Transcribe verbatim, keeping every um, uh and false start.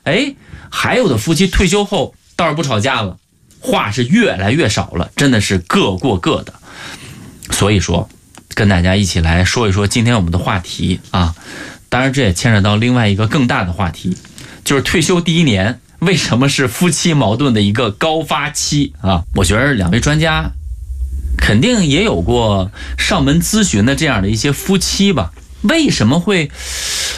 哎，还有的夫妻退休后倒是不吵架了，话是越来越少了，真的是各过各的。所以说跟大家一起来说一说今天我们的话题啊，当然这也牵扯到另外一个更大的话题，就是退休第一年为什么是夫妻矛盾的一个高发期啊？我觉得两位专家肯定也有过上门咨询的这样的一些夫妻吧，为什么会